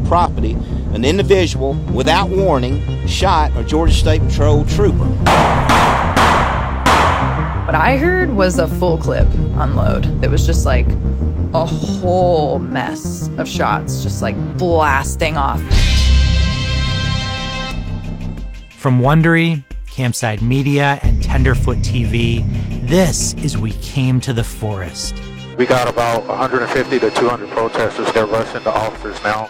the property, an individual, without warning, shot a Georgia State Patrol trooper. What I heard was a full clip unload. It was just like a whole mess of shots, just like blasting off. From Wondery, Campside Media, and Tenderfoot TV, this is We Came to the Forest. We got about 150 to 200 protesters. They're rushing the officers now.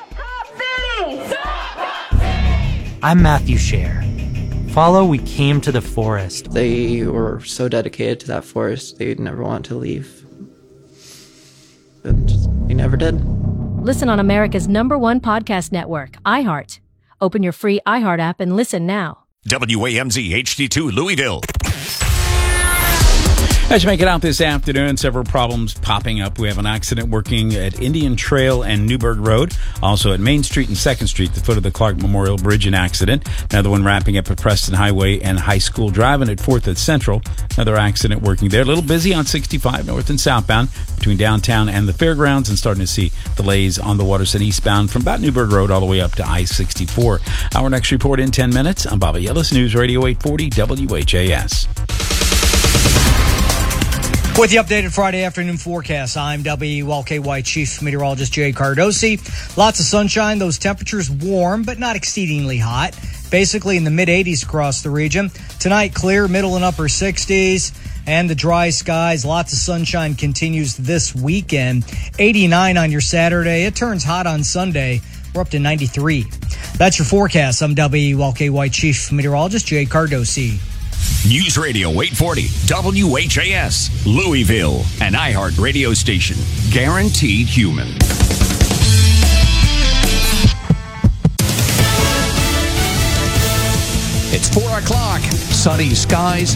I'm Matthew Scher. Follow We Came to the Forest. They were so dedicated to that forest, they'd never want to leave. And they never did. Listen on America's #1 podcast network, iHeart. Open your free iHeart app and listen now. WAMZ HD2 Louisville. As you make it out this afternoon, several problems popping up. We have an accident working at Indian Trail and Newburgh Road. Also at Main Street and 2nd Street, the foot of the Clark Memorial Bridge, an accident. Another one wrapping up at Preston Highway and High School Drive, and at 4th at Central. Another accident working there. A little busy on 65 north and southbound between downtown and the fairgrounds, and starting to see delays on the Waterson eastbound from about Newburgh Road all the way up to I-64. Our next report in 10 minutes. I'm Bobby Ellis, News Radio 840 WHAS. With the updated Friday afternoon forecast, I'm WLKY Chief Meteorologist Jay Cardosi. Lots of sunshine, those temperatures warm, but not exceedingly hot. Basically in the mid-80s across the region. Tonight, clear, middle and upper 60s. And the dry skies, lots of sunshine continues this weekend. 89 on your Saturday. It turns hot on Sunday. We're up to 93. That's your forecast. I'm WLKY Chief Meteorologist Jay Cardosi. News Radio 840 WHAS, Louisville, an iHeart radio station. Guaranteed human. It's 4 o'clock. Sunny skies,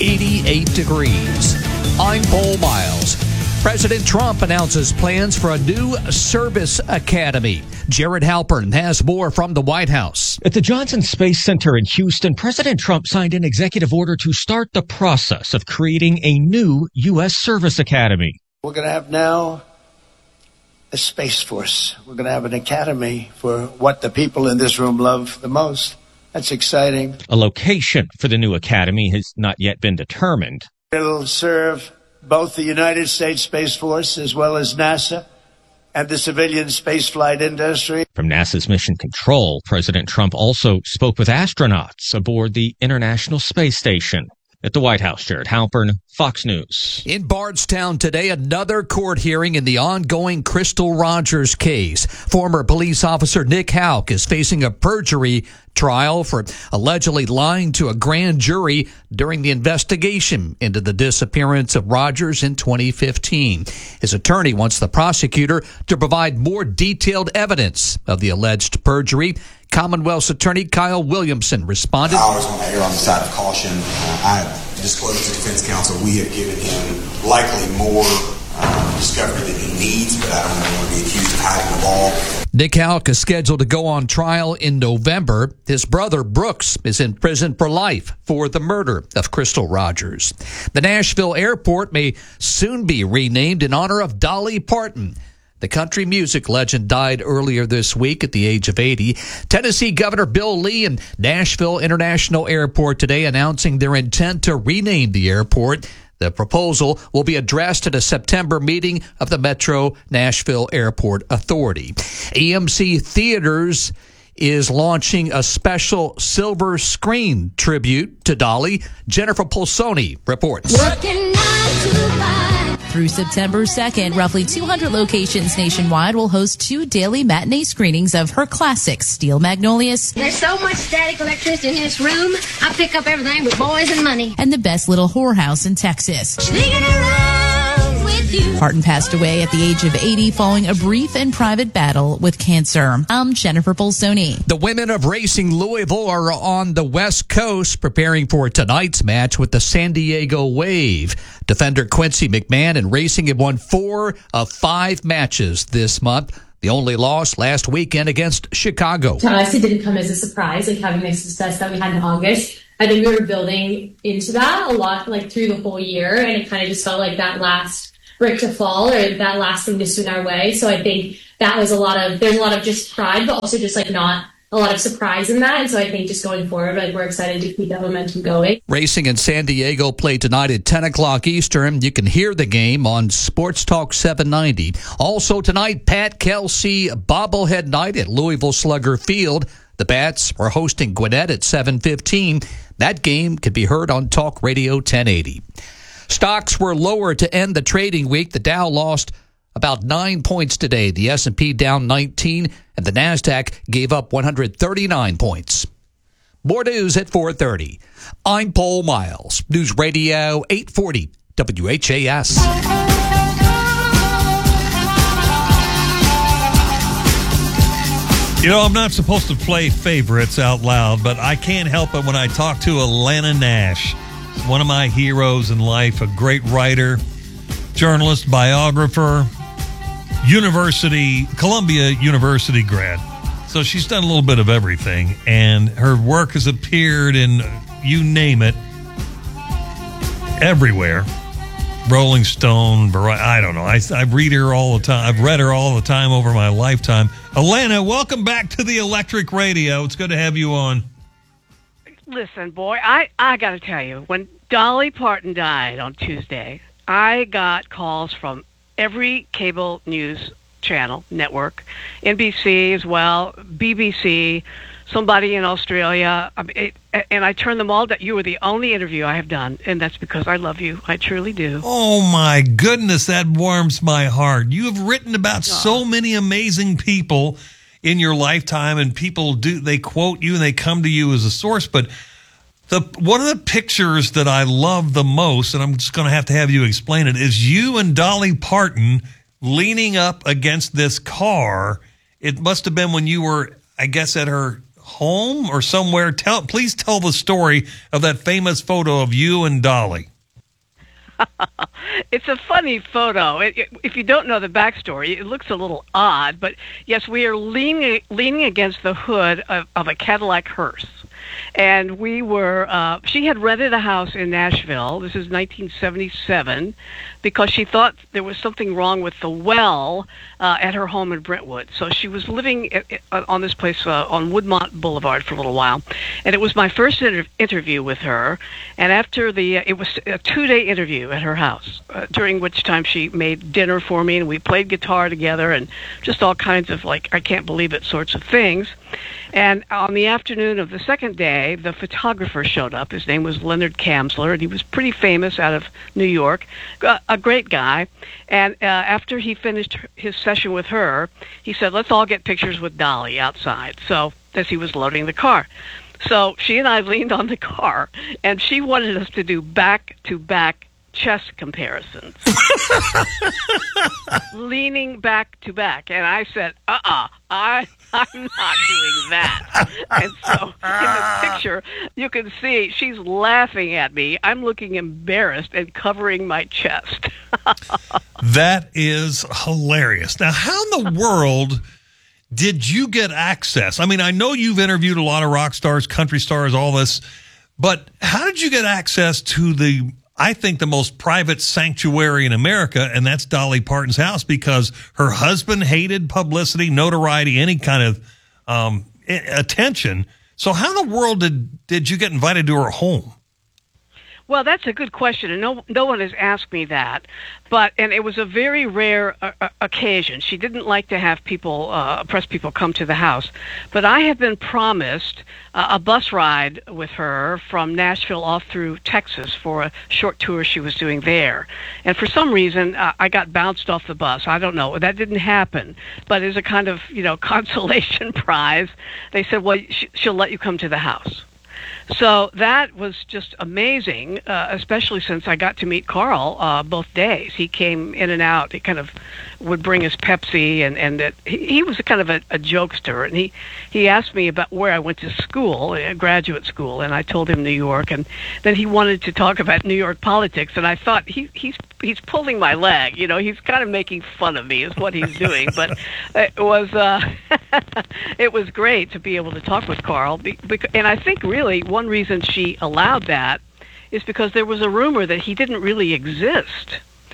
88 degrees. I'm Paul Miles. President Trump announces plans for a new service academy. Jared Halpern has more from the White House. At the Johnson Space Center in Houston, President Trump signed an executive order to start the process of creating a new U.S. service academy. We're going to have now a Space Force. We're going to have an academy for what the people in this room love the most. That's exciting. A location for the new academy has not yet been determined. It'll serve both the United States Space Force as well as NASA and the civilian spaceflight industry. From NASA's Mission Control, President Trump also spoke with astronauts aboard the International Space Station. At the White House, Jared Halpern, Fox News. In Bardstown today, another court hearing in the ongoing Crystal Rogers case. Former police officer Nick Houck is facing a perjury trial for allegedly lying to a grand jury during the investigation into the disappearance of Rogers in 2015. His attorney wants the prosecutor to provide more detailed evidence of the alleged perjury. Commonwealth's attorney Kyle Williamson responded. I always want to err on the side of caution. I disclosed to defense counsel we have given him likely more discovery than he needs, but I don't want to be accused of hiding the ball. Nick Houck is scheduled to go on trial in November. His brother Brooks is in prison for life for the murder of Crystal Rogers. The Nashville airport may soon be renamed in honor of Dolly Parton. The country music legend died earlier this week at the age of 80. Tennessee Governor Bill Lee and Nashville International Airport today announcing their intent to rename the airport. The proposal will be addressed at a September meeting of the Metro Nashville Airport Authority. AMC Theaters is launching a special silver screen tribute to Dolly. Jennifer Polsoni reports. Through September 2nd, roughly 200 locations nationwide will host 2 daily matinee screenings of her classics, Steel Magnolias. There's so much static electricity in this room, I pick up everything but boys and money. And The Best Little Whorehouse in Texas. Parton passed away at the age of 80 following a brief and private battle with cancer. I'm Jennifer Polsoni. The women of Racing Louisville are on the West Coast preparing for tonight's match with the San Diego Wave. Defender Quincy McMahon and Racing have won 4 of 5 matches this month. The only loss last weekend against Chicago. It honestly didn't come as a surprise, like having the success that we had in August. I think we were building into that a lot, like through the whole year, and it kind of just felt like that last for it to fall or that last thing to swing our way. So I think that was there's a lot of just pride, but also just like not a lot of surprise in that. And so I think just going forward, like we're excited to keep that momentum going. Racing in San Diego played tonight at 10 o'clock Eastern. You can hear the game on Sports Talk 790. Also tonight, Pat Kelsey bobblehead night at Louisville Slugger Field. The Bats are hosting Gwinnett at 7:15. That game can be heard on Talk Radio 1080. Stocks were lower to end the trading week. The Dow lost about 9 points today. The S&P down 19, and the Nasdaq gave up 139 points. More news at 4:30. I'm Paul Miles, News Radio 840 WHAS. You know, I'm not supposed to play favorites out loud, but I can't help it when I talk to Alanna Nash. One of my heroes in life, a great writer, journalist, biographer, Columbia University grad. So she's done a little bit of everything, and her work has appeared in, you name it, everywhere. Rolling Stone, I don't know. I read her all the time. I've read her all the time over my lifetime. Alanna, welcome back to the Electric Radio. It's good to have you on. Listen, boy, I got to tell you, when Dolly Parton died on Tuesday, I got calls from every cable news channel, network, NBC as well, BBC, somebody in Australia, and I turned them all down. You were the only interview I have done, and that's because I love you. I truly do. Oh, my goodness, that warms my heart. You have written about so many amazing people in your lifetime, and they quote you and they come to you as a source, but one of the pictures that I love the most, and I'm just going to have you explain it, is you and Dolly Parton leaning up against this car. It must have been when you were, I guess, at her home or somewhere. Please tell the story of that famous photo of you and Dolly. It's a funny photo. If you don't know the backstory, it looks a little odd, but yes, we are leaning against the hood of a Cadillac hearse. And she had rented a house in Nashville. This is 1977, because she thought there was something wrong with the well at her home in Brentwood. So she was living on this place on Woodmont Boulevard for a little while. And it was my first interview with her. And after it was a 2-day interview at her house, during which time she made dinner for me, and we played guitar together and just all kinds of, like, I can't believe it sorts of things. And on the afternoon of the second day, the photographer showed up. His name was Leonard Kamsler, and he was pretty famous out of New York, a great guy. And after he finished his session with her, he said, let's all get pictures with Dolly outside, so as he was loading the car. So she and I leaned on the car, and she wanted us to do back-to-back chest comparisons. Leaning back to back. And I said, I'm not doing that. And so in the picture, you can see she's laughing at me. I'm looking embarrassed and covering my chest. That is hilarious. Now, how in the world did you get access? I mean, I know you've interviewed a lot of rock stars, country stars, all this, but how did you get access to I think the most private sanctuary in America, and that's Dolly Parton's house, because her husband hated publicity, notoriety, any kind of attention. So how in the world did you get invited to her home? Well, that's a good question, and no one has asked me that. And it was a very rare occasion. She didn't like to have press people come to the house. But I have been promised a bus ride with her from Nashville off through Texas for a short tour she was doing there. And for some reason, I got bounced off the bus. I don't know. That didn't happen. But as a kind of, consolation prize, they said, well, she'll let you come to the house. So that was just amazing, especially since I got to meet Carl both days. He came in and out. He kind of would bring his Pepsi, and he was a kind of a jokester. And he asked me about where I went to school, graduate school, and I told him New York. And then he wanted to talk about New York politics, and I thought he's pulling my leg. He's kind of making fun of me is what he's doing. But it was it was great to be able to talk with Carl, and I think really one reason she allowed that is because there was a rumor that he didn't really exist.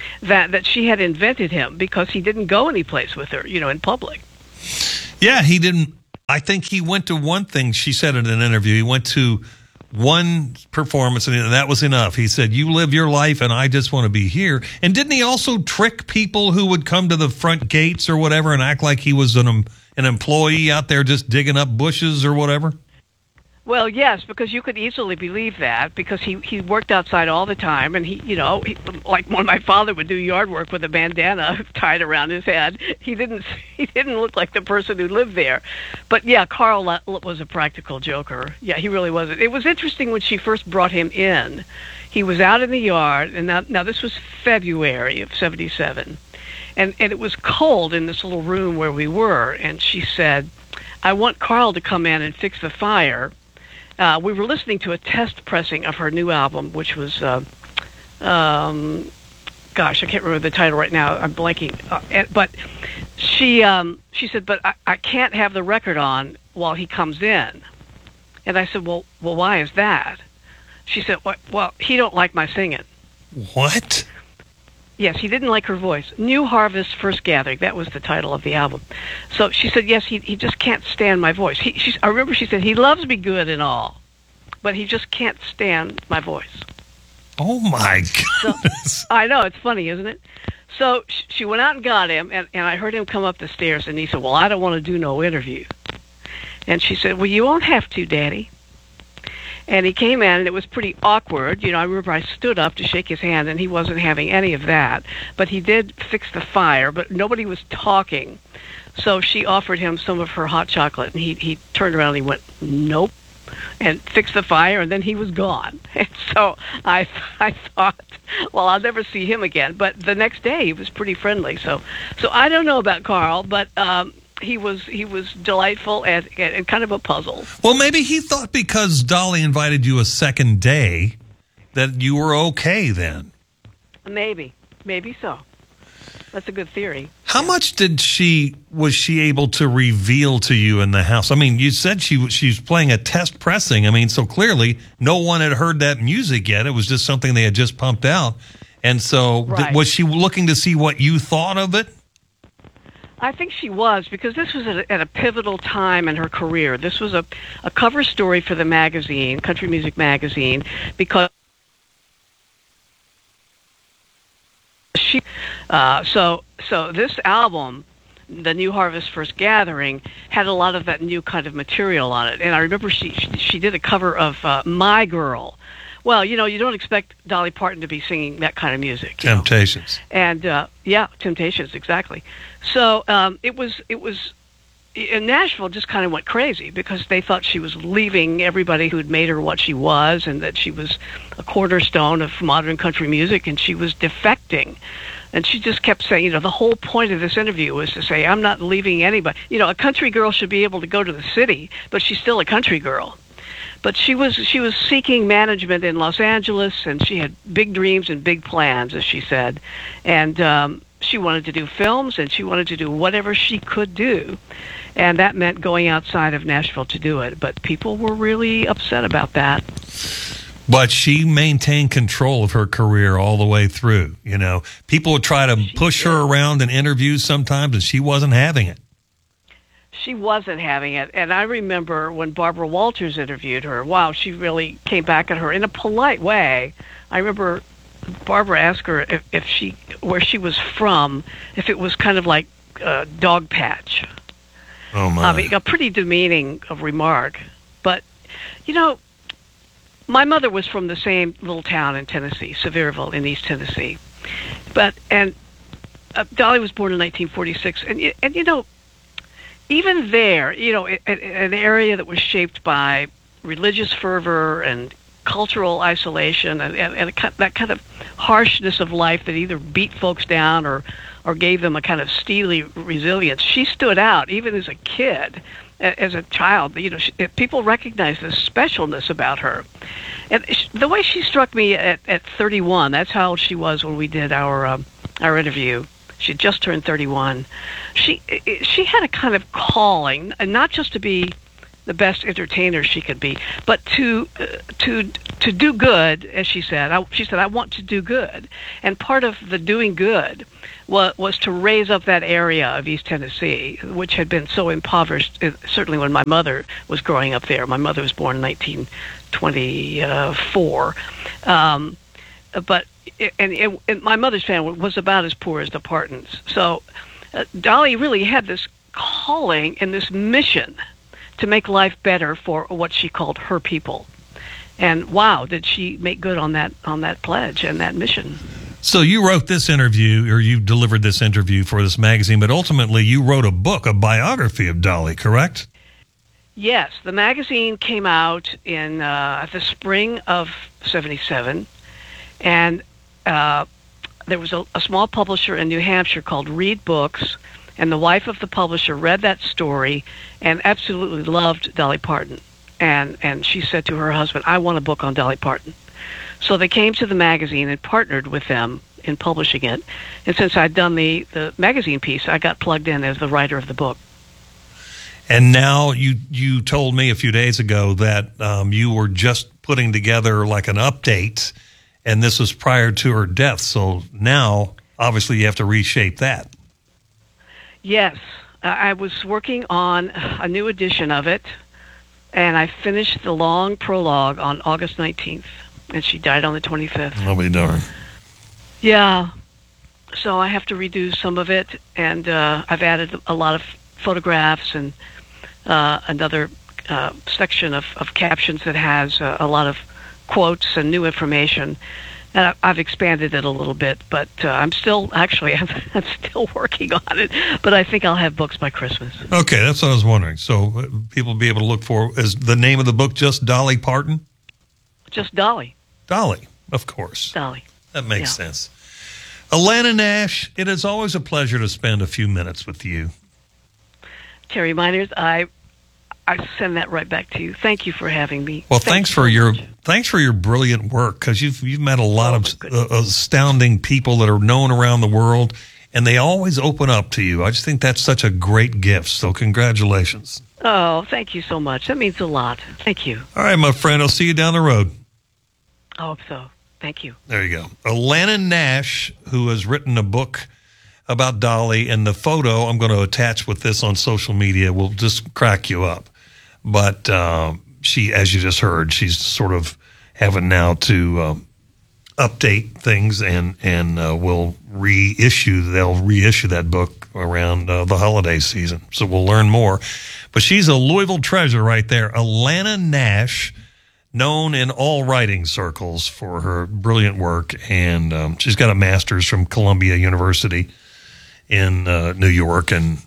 that she had invented him because he didn't go anyplace with her, in public. Yeah, he didn't. I think he went to one thing. She said in an interview, he went to one performance and that was enough. He said, you live your life and I just want to be here. And didn't he also trick people who would come to the front gates or whatever and act like he was an employee out there just digging up bushes or whatever? Well, yes, because you could easily believe that because he worked outside all the time, and he like when my father would do yard work with a bandana tied around his head. He didn't look like the person who lived there. But yeah, Carl was a practical joker. Yeah, he really was. It was interesting when she first brought him in. He was out in the yard, and now this was February of '77, and it was cold in this little room where we were, and she said, "I want Carl to come in and fix the fire." We were listening to a test pressing of her new album, which was, gosh, I can't remember the title right now. I'm blanking. But she said, but I can't have the record on while he comes in. And I said, well, why is that? She said, well, he don't like my singing. What? Yes, he didn't like her voice. New Harvest First Gathering. That was the title of the album. So she said, yes, he just can't stand my voice. I remember she said, he loves me good and all, but he just can't stand my voice. Oh, my goodness. So, I know. It's funny, isn't it? So she went out and got him, and I heard him come up the stairs, and he said, well, I don't want to do no interview. And she said, well, you won't have to, Daddy. And he came in, and it was pretty awkward. I remember I stood up to shake his hand, and he wasn't having any of that. But he did fix the fire, but nobody was talking. So she offered him some of her hot chocolate, and he turned around and he went, nope, and fixed the fire, and then he was gone. And so I thought, well, I'll never see him again. But the next day, he was pretty friendly. So I don't know about Carl, but he was delightful and kind of a puzzle. Well, maybe he thought because Dolly invited you a second day that you were okay then. Maybe so. That's a good theory. How much was she able to reveal to you in the house? I mean, you said she's playing a test pressing. I mean, so clearly no one had heard that music yet. It was just something they had just pumped out. And so right. Was she looking to see what you thought of it? I think she was, because this was at a pivotal time in her career. This was a cover story for the magazine, Country Music Magazine, because she so this album, the New Harvest First Gathering, had a lot of that new kind of material on it. And I remember she did a cover of My Girl. Well, you don't expect Dolly Parton to be singing that kind of music. Temptations. And Temptations, exactly. So it was in Nashville just kind of went crazy because they thought she was leaving everybody who'd made her what she was, and that she was a cornerstone of modern country music, and she was defecting. And she just kept saying, the whole point of this interview was to say, I'm not leaving anybody. A country girl should be able to go to the city, but she's still a country girl. But she was seeking management in Los Angeles, and she had big dreams and big plans, as she said. And she wanted to do films, and she wanted to do whatever she could do. And that meant going outside of Nashville to do it. But people were really upset about that. But she maintained control of her career all the way through. People would try to push her around in interviews sometimes, and she wasn't having it. She wasn't having it. And I remember when Barbara Walters interviewed her, wow, she really came back at her in a polite way. I remember Barbara asked her where she was from, if it was kind of like Dog Patch. Oh, my. I mean, a pretty demeaning remark. But, my mother was from the same little town in Tennessee, Sevierville in East Tennessee. And Dolly was born in 1946. And even there, an area that was shaped by religious fervor and cultural isolation and that kind of harshness of life that either beat folks down or gave them a kind of steely resilience. She stood out even as a kid, as a child. People recognized the specialness about her. And the way she struck me at 31, that's how old she was when we did our interview. She had just turned 31. She had a kind of calling, and not just to be the best entertainer she could be, but to to do good, as she said. She said, I want to do good. And part of the doing good was to raise up that area of East Tennessee, which had been so impoverished, certainly when my mother was growing up there. My mother was born in 1924. But my mother's family was about as poor as the Partons. So Dolly really had this calling and this mission to make life better for what she called her people. And wow, did she make good on that pledge and that mission. So you wrote this interview, or you delivered this interview for this magazine, but ultimately you wrote a book, a biography of Dolly, correct? Yes, the magazine came out in the spring of '77, and there was a small publisher in New Hampshire called Reed Books, and the wife of the publisher read that story and absolutely loved Dolly Parton. And she said to her husband, I want a book on Dolly Parton. So they came to the magazine and partnered with them in publishing it. And since I'd done the magazine piece, I got plugged in as the writer of the book. And now you told me a few days ago that you were just putting together like an update, and this was prior to her death. So now, obviously, you have to reshape that. Yes. I was working on a new edition of it, and I finished the long prologue on August 19th, and she died on the 25th. I'll be darned. Yeah. So I have to redo some of it, and I've added a lot of photographs and another section of captions that has a lot of quotes and new information. And I've expanded it a little bit, but I'm still working on it. But I think I'll have books by Christmas. Okay, that's what I was wondering. So people will be able to look for, is the name of the book just Dolly Parton? Just Dolly. Dolly, of course. Dolly. That makes sense. Alanna Nash, it is always a pleasure to spend a few minutes with you. Terry Miners, I send that right back to you. Thank you for having me. Well, thanks for your brilliant work, because you've met a lot of astounding people that are known around the world, and they always open up to you. I just think that's such a great gift. So congratulations. Oh, thank you so much. That means a lot. Thank you. All right, my friend. I'll see you down the road. I hope so. Thank you. There you go. Alanna Nash, who has written a book about Dolly, and the photo I'm going to attach with this on social media will just crack you up. But she, as you just heard, she's sort of having now to update things, and will they'll reissue that book around the holiday season. So we'll learn more. But she's a Louisville treasure right there. Alanna Nash, known in all writing circles for her brilliant work, and she's got a master's from Columbia University in New York, and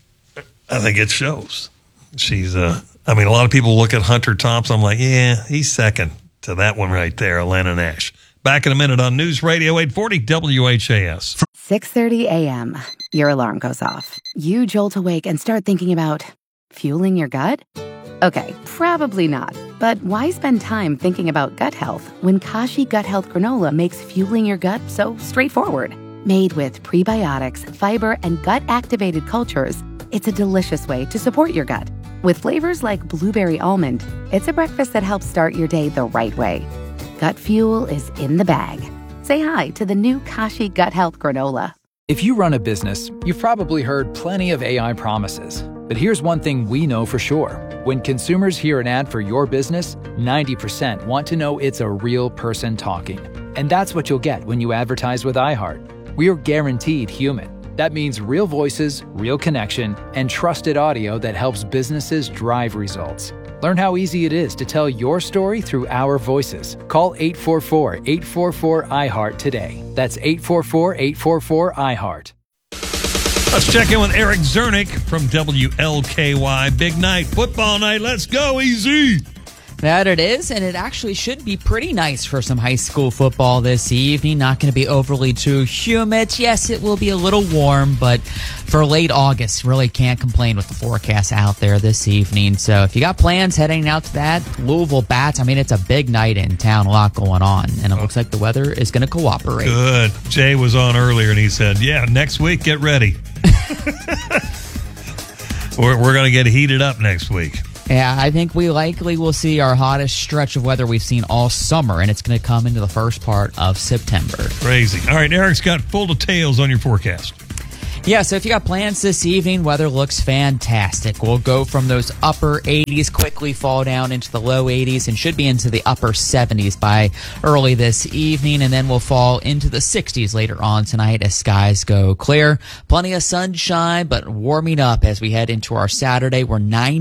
I think it shows. She's a lot of people look at Hunter Thompson. I'm like, yeah, he's second to that one right there, Alanna Nash. Back in a minute on News Radio 840 WHAS. 6:30 a.m. Your alarm goes off. You jolt awake and start thinking about fueling your gut? Okay, probably not. But why spend time thinking about gut health when Kashi Gut Health Granola makes fueling your gut so straightforward? Made with prebiotics, fiber, and gut-activated cultures, it's a delicious way to support your gut. With flavors like blueberry almond, it's a breakfast that helps start your day the right way. Gut fuel is in the bag. Say hi to the new Kashi Gut Health Granola. If you run a business, you've probably heard plenty of AI promises. But here's one thing we know for sure. When consumers hear an ad for your business, 90% want to know it's a real person talking. And that's what you'll get when you advertise with iHeart. We're guaranteed human. That means real voices, real connection, and trusted audio that helps businesses drive results. Learn how easy it is to tell your story through our voices. Call 844-844-iHeart today. That's 844-844-iHeart. Let's check in with Eric Zernick from WLKY. Big night, football night. Let's go, easy. That it is, and it actually should be pretty nice for some high school football this evening. Not going to be overly too humid. Yes, it will be a little warm, but for late August, really can't complain with the forecast out there this evening. So if you got plans heading out to that, Louisville Bats, it's a big night in town, a lot going on, and it looks like the weather is going to cooperate. Good. Jay was on earlier, and he said, yeah, next week, get ready. We're going to get heated up next week. Yeah, I think we likely will see our hottest stretch of weather we've seen all summer, and it's going to come into the first part of September. Crazy. All right, Eric's got full details on your forecast. Yeah, so if you got plans this evening, weather looks fantastic. We'll go from those upper 80s, quickly fall down into the low 80s, and should be into the upper 70s by early this evening, and then we'll fall into the 60s later on tonight as skies go clear. Plenty of sunshine, but warming up as we head into our Saturday. We're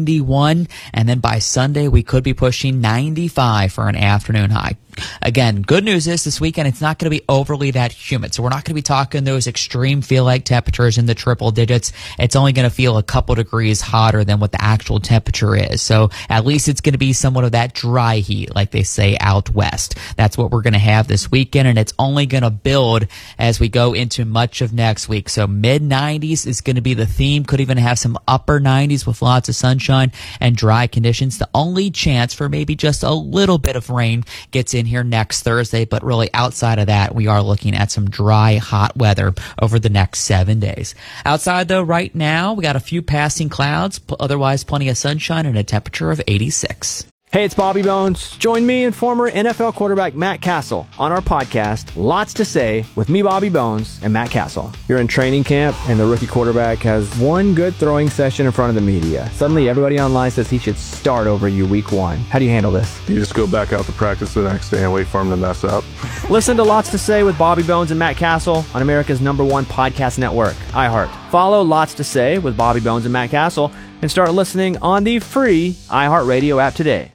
91, and then by Sunday, we could be pushing 95 for an afternoon high. Again, good news is this weekend it's not going to be overly that humid. So we're not going to be talking those extreme feel-like temperatures in the triple digits. It's only going to feel a couple degrees hotter than what the actual temperature is. So at least it's going to be somewhat of that dry heat, like they say out west. That's what we're going to have this weekend, and it's only going to build as we go into much of next week. So mid-90s is going to be the theme. Could even have some upper 90s with lots of sunshine and dry conditions. The only chance for maybe just a little bit of rain gets in here next Thursday, but really outside of that, we are looking at some dry, hot weather over the next 7 days. Outside, though, right now, we got a few passing clouds, otherwise plenty of sunshine and a temperature of 86. Hey, it's Bobby Bones. Join me and former NFL quarterback Matt Castle on our podcast, Lots to Say, with me, Bobby Bones, and Matt Castle. You're in training camp, and the rookie quarterback has one good throwing session in front of the media. Suddenly, everybody online says he should start over you week one. How do you handle this? You just go back out to practice the next day and wait for him to mess up. Listen to Lots to Say with Bobby Bones and Matt Castle on America's #1 podcast network, iHeart. Follow Lots to Say with Bobby Bones and Matt Castle and start listening on the free iHeartRadio app today.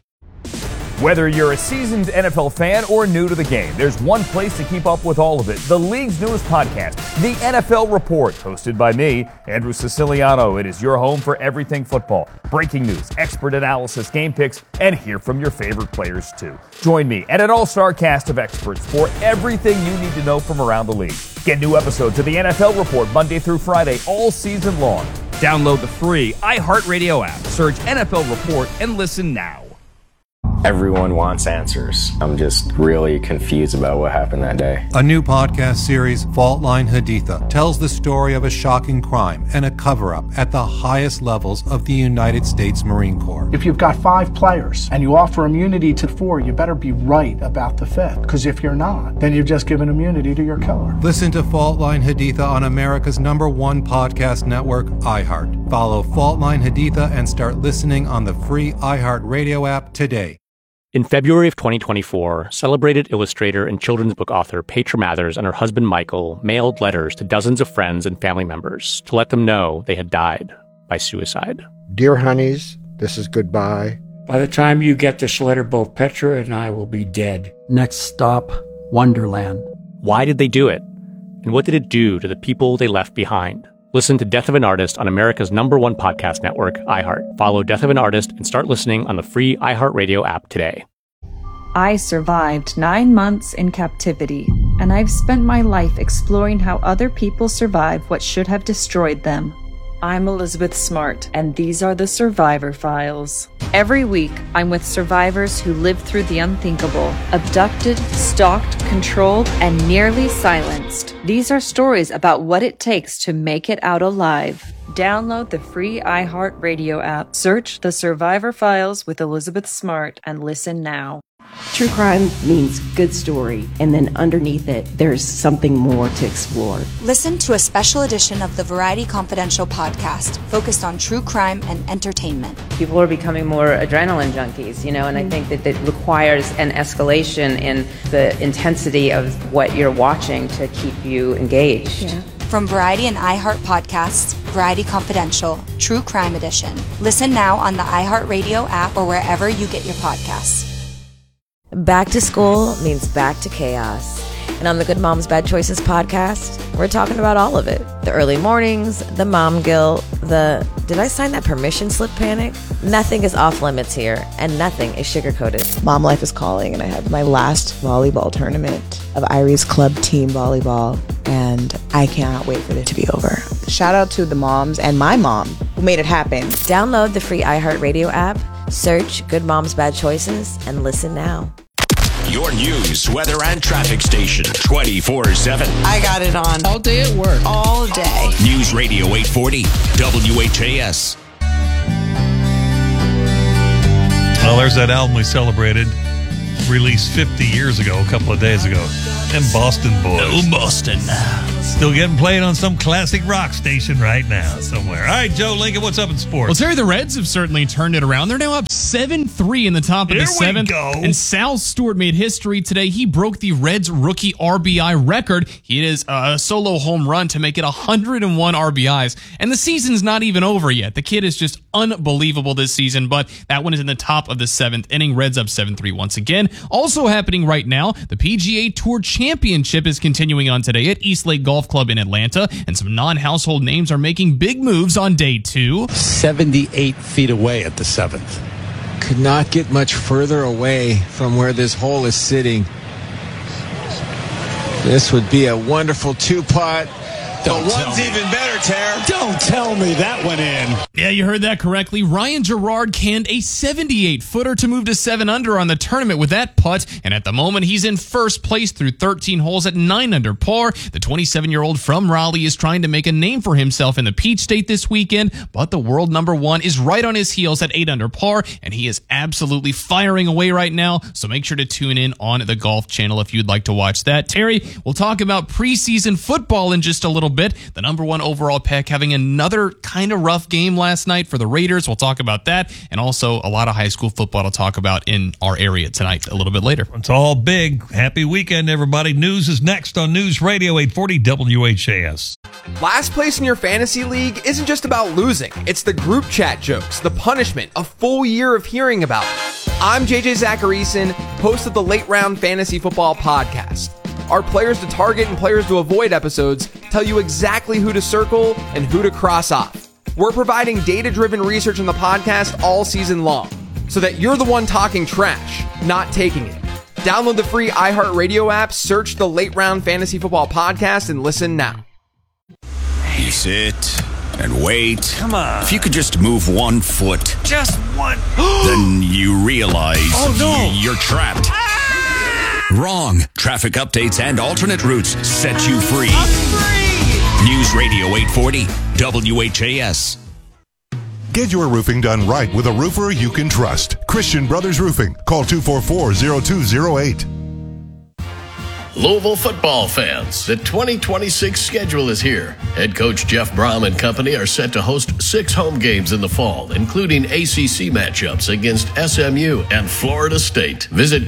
Whether you're a seasoned NFL fan or new to the game, there's one place to keep up with all of it. The league's newest podcast, The NFL Report, hosted by me, Andrew Siciliano. It is your home for everything football. Breaking news, expert analysis, game picks, and hear from your favorite players too. Join me and an all-star cast of experts for everything you need to know from around the league. Get new episodes of The NFL Report Monday through Friday all season long. Download the free iHeartRadio app. Search NFL Report and listen now. Everyone wants answers. I'm just really confused about what happened that day. A new podcast series, Fault Line Haditha, tells the story of a shocking crime and a cover-up at the highest levels of the United States Marine Corps. If you've got 5 players and you offer immunity to 4, you better be right about the 5th. Because if you're not, then you've just given immunity to your killer. Listen to Fault Line Haditha on America's #1 podcast network, iHeart. Follow Fault Line Haditha and start listening on the free iHeart Radio app today. In February of 2024, celebrated illustrator and children's book author Petra Mathers and her husband Michael mailed letters to dozens of friends and family members to let them know they had died by suicide. Dear honeys, this is goodbye. By the time you get this letter, both Petra and I will be dead. Next stop, Wonderland. Why did they do it? And what did it do to the people they left behind? Listen to Death of an Artist on America's #1 podcast network, iHeart. Follow Death of an Artist and start listening on the free iHeartRadio app today. I survived 9 months in captivity, and I've spent my life exploring how other people survive what should have destroyed them. I'm Elizabeth Smart, and these are the Survivor Files. Every week, I'm with survivors who lived through the unthinkable, abducted, stalked, controlled, and nearly silenced. These are stories about what it takes to make it out alive. Download the free iHeartRadio app, search The Survivor Files with Elizabeth Smart, and listen now. True crime means good story, and then underneath it, there's something more to explore. Listen to a special edition of the Variety Confidential podcast focused on true crime and entertainment. People are becoming more adrenaline junkies, and I think that it requires an escalation in the intensity of what you're watching to keep you engaged. Yeah. From Variety and iHeart podcasts, Variety Confidential, True Crime Edition. Listen now on the iHeartRadio app or wherever you get your podcasts. Back to school means back to chaos. And on the Good Moms Bad Choices podcast, we're talking about all of it. The early mornings, the mom guilt, the did I sign that permission slip panic? Nothing is off limits here, and nothing is sugar-coated. Mom life is calling, and I have my last volleyball tournament of Irie's club team volleyball, and I cannot wait for it to be over. Shout out to the moms and my mom who made it happen. Download the free iHeartRadio app, search Good Moms Bad Choices, and listen now. Your news, weather, and traffic station 24/7. I got it on. All day at work. All day. News Radio 840, WHAS. Well, there's that album we celebrated, released 50 years ago, a couple of days ago. Them Boston boys. Oh, Boston. Still getting played on some classic rock station right now somewhere. All right, Joe Lincoln, what's up in sports? Well, Terry, the Reds have certainly turned it around. They're now up 7-3 in the top of the seventh. Go. And Sal Stewart made history today. He broke the Reds rookie RBI record. He is a solo home run to make it 101 RBIs. And the season's not even over yet. The kid is just unbelievable this season, but that one is in the top of the seventh inning. Reds up 7-3 once again. Also happening right now, the PGA Tour Championship is continuing on today at East Lake Golf Club in Atlanta, and some non-household names are making big moves on day 2. 78 feet away at the 7th. Could not get much further away from where this hole is sitting. This would be a wonderful 2-putt. The one's even better, Tara. Don't tell me that went in. Yeah, you heard that correctly. Ryan Gerard canned a 78-footer to move to 7 under on the tournament with that putt, and at the moment he's in first place through 13 holes at 9 under par. The 27-year-old from Raleigh is trying to make a name for himself in the Peach State this weekend, but the world number 1 is right on his heels at 8 under par, and he is absolutely firing away right now, so make sure to tune in on the Golf Channel if you'd like to watch that. Terry, we'll talk about preseason football in just a little bit. The number 1 overall pick having another kind of rough game last night for the Raiders. We'll talk about that, and also a lot of high school football to talk about in our area tonight a little bit later. It's all big. Happy weekend, everybody. News is next on News Radio 840 WHAS. Last place in your fantasy league isn't just about losing. It's the group chat jokes, the punishment, a full year of hearing about it. I'm JJ Zacharyson, host of the Late Round Fantasy Football Podcast. Our players to target and players to avoid episodes tell you exactly who to circle and who to cross off. We're providing data-driven research in the podcast all season long, so that you're the one talking trash, not taking it. Download the free iHeartRadio app, search the Late Round Fantasy Football Podcast, and listen now. You sit and wait. Come on. If you could just move one foot. Just one. Then you realize you're trapped. Wrong. Traffic updates and alternate routes set you free. I'm free. News Radio 840 WHAS. Get your roofing done right with a roofer you can trust. Christian Brothers Roofing. Call 244-0208. Louisville football fans, the 2026 schedule is here. Head coach Jeff Brom and company are set to host 6 home games in the fall, including ACC matchups against SMU and Florida State. Visit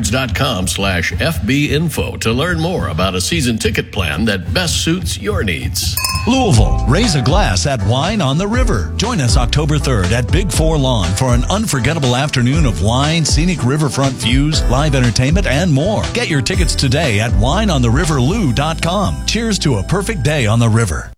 gocards.com/FBinfo to learn more about a season ticket plan that best suits your needs. Louisville, raise a glass at Wine on the River. Join us October 3rd at Big 4 Lawn for an unforgettable afternoon of wine, scenic riverfront views, live entertainment, and more. Get your tickets today at wineontheriverlou.com. Cheers to a perfect day on the river.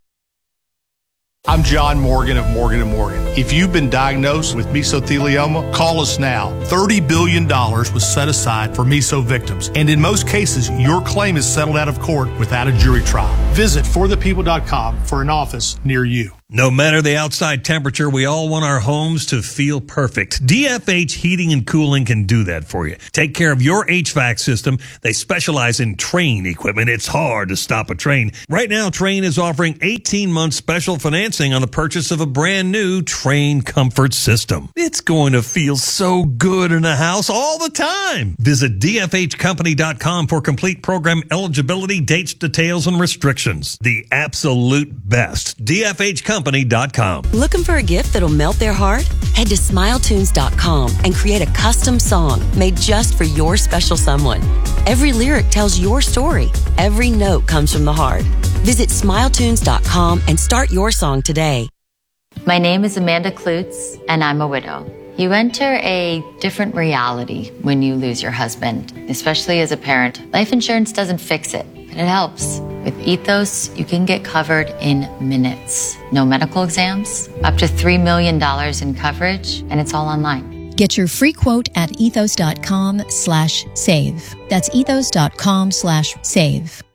I'm John Morgan of Morgan & Morgan. If you've been diagnosed with mesothelioma, call us now. $30 billion was set aside for meso victims, and in most cases, your claim is settled out of court without a jury trial. Visit forthepeople.com for an office near you. No matter the outside temperature, we all want our homes to feel perfect. DFH Heating and Cooling can do that for you. Take care of your HVAC system. They specialize in Trane equipment. It's hard to stop a Trane. Right now, Trane is offering 18-month special financing on the purchase of a brand new Trane comfort system. It's going to feel so good in a house all the time. Visit DFHcompany.com for complete program eligibility, dates, details, and restrictions. The absolute best. DFHcompany.com. Looking for a gift that'll melt their heart? Head to SmileTunes.com and create a custom song made just for your special someone. Every lyric tells your story. Every note comes from the heart. Visit SmileTunes.com and start your song today. My name is Amanda Klutz, and I'm a widow. You enter a different reality when you lose your husband, especially as a parent. Life insurance doesn't fix it, but it helps. With Ethos, you can get covered in minutes. No medical exams, up to $3 million in coverage, and it's all online. Get your free quote at ethos.com/save. That's ethos.com/save.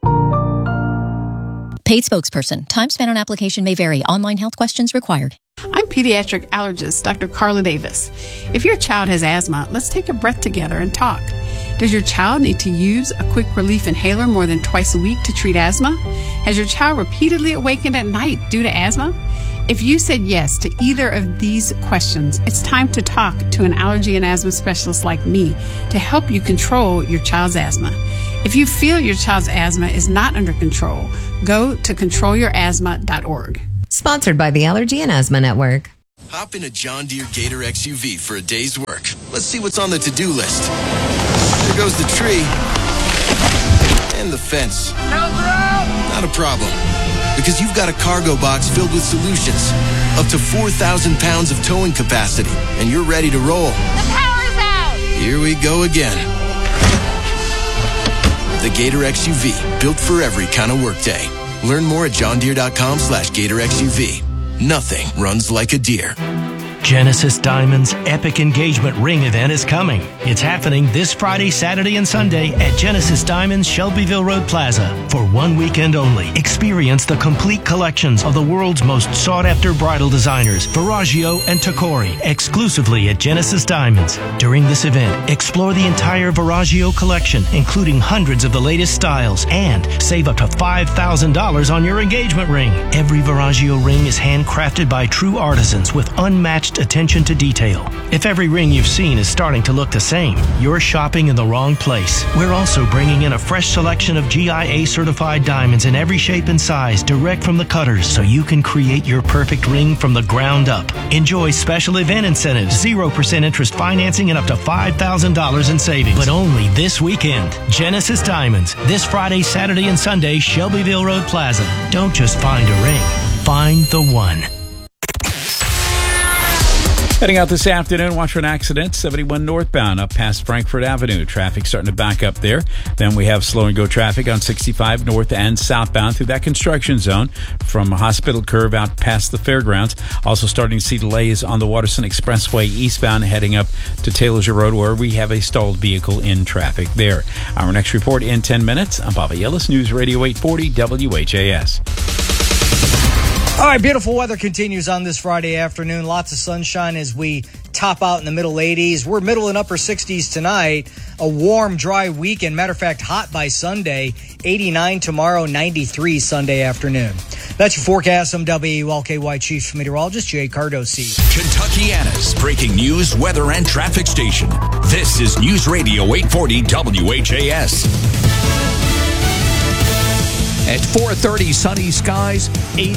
Paid spokesperson. Time spent on application may vary. Online health questions required. I'm pediatric allergist Dr. Carla Davis. If your child has asthma, let's take a breath together and talk. Does your child need to use a quick relief inhaler more than twice a week to treat asthma? Has your child repeatedly awakened at night due to asthma? If you said yes to either of these questions, it's time to talk to an allergy and asthma specialist like me to help you control your child's asthma. If you feel your child's asthma is not under control, go to controlyourasthma.org. Sponsored by the Allergy and Asthma Network. Hop in a John Deere Gator XUV for a day's work. Let's see what's on the to-do list. There goes the tree. And the fence. Not a problem. Because you've got a cargo box filled with solutions. Up to 4,000 pounds of towing capacity. And you're ready to roll. The power's out! Here we go again. The Gator XUV. Built for every kind of workday. Learn more at johndeere.com/Gator XUV. Nothing runs like a deer. Genesis Diamonds' epic engagement ring event is coming. It's happening this Friday, Saturday, and Sunday at Genesis Diamonds, Shelbyville Road Plaza. For 1 weekend only, experience the complete collections of the world's most sought-after bridal designers, Verragio and Tacori, exclusively at Genesis Diamonds. During this event, explore the entire Verragio collection, including hundreds of the latest styles, and save up to $5,000 on your engagement ring. Every Verragio ring is handcrafted by true artisans with unmatched attention to detail. If every ring you've seen is starting to look the same, you're shopping in the wrong place. We're also bringing in a fresh selection of GIA certified diamonds in every shape and size direct from the cutters so you can create your perfect ring from the ground up. Enjoy special event incentives, 0% interest financing, and up to $5,000 in savings. But only this weekend. Genesis Diamonds, this Friday, Saturday, and Sunday, Shelbyville Road Plaza. Don't just find a ring, find the one. Heading out this afternoon, watch for an accident, 71 northbound up past Frankfort Avenue. Traffic starting to back up there. Then we have slow and go traffic on 65 north and southbound through that construction zone from Hospital Curve out past the fairgrounds. Also starting to see delays on the Waterson Expressway eastbound heading up to Taylor's Road where we have a stalled vehicle in traffic there. Our next report in 10 minutes. I'm Bobby Ellis, News Radio 840 WHAS. All right, beautiful weather continues on this Friday afternoon. Lots of sunshine as we top out in the middle 80s. We're middle and upper 60s tonight. A warm, dry weekend. Matter of fact, hot by Sunday. 89 tomorrow, 93 Sunday afternoon. That's your forecast. I'm WLKY Chief Meteorologist Jay Cardosi. Kentuckiana's breaking news, weather, and traffic station. This is News Radio 840 WHAS. At 4:30, sunny skies,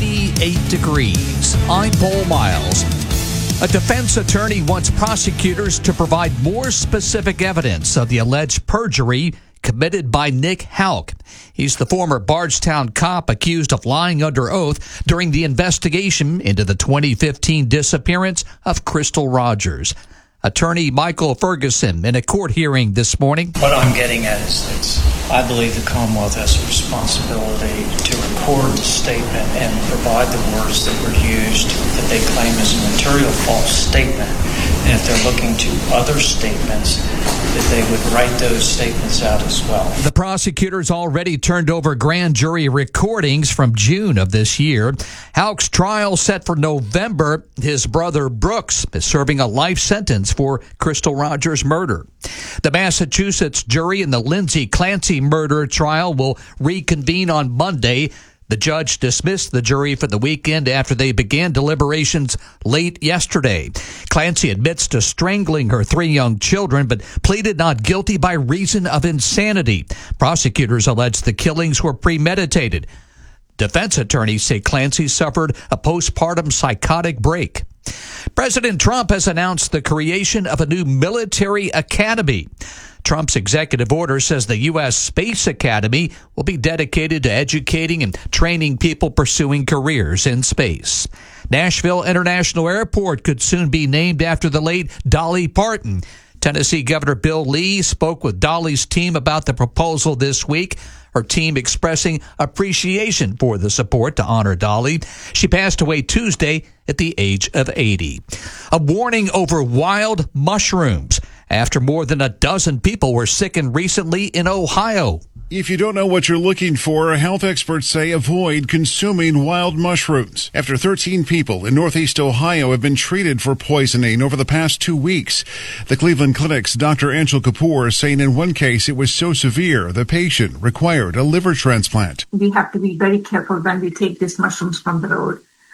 88 degrees. I'm Paul Miles. A defense attorney wants prosecutors to provide more specific evidence of the alleged perjury committed by Nick Houck. He's the former Bardstown cop accused of lying under oath during the investigation into the 2015 disappearance of Crystal Rogers. Attorney Michael Ferguson in a court hearing this morning. What I'm getting at is that I believe the Commonwealth has a responsibility to record the statement and provide the words that were used that they claim is a material false statement. And if they're looking to other statements, that they would write those statements out as well. The prosecutors already turned over grand jury recordings from June of this year. Houck's trial set for November. His brother Brooks is serving a life sentence for Crystal Rogers' murder. The Massachusetts jury in the Lindsay Clancy murder trial will reconvene on Monday. The judge dismissed the jury for the weekend after they began deliberations late yesterday. Clancy admits to strangling her 3 young children, but pleaded not guilty by reason of insanity. Prosecutors allege the killings were premeditated. Defense attorneys say Clancy suffered a postpartum psychotic break. President Trump has announced the creation of a new military academy. Trump's executive order says the U.S. Space Academy will be dedicated to educating and training people pursuing careers in space. Nashville International Airport could soon be named after the late Dolly Parton. Tennessee Governor Bill Lee spoke with Dolly's team about the proposal this week. Her team expressing appreciation for the support to honor Dolly. She passed away Tuesday at the age of 80. A warning over wild mushrooms after more than a dozen people were sickened recently in Ohio. If you don't know what you're looking for, health experts say avoid consuming wild mushrooms. After 13 people in Northeast Ohio have been treated for poisoning over the past 2 weeks. The Cleveland Clinic's Dr. Angel Kapoor is saying in one case it was so severe the patient required a liver transplant. We have to be very careful when we take these mushrooms from the road.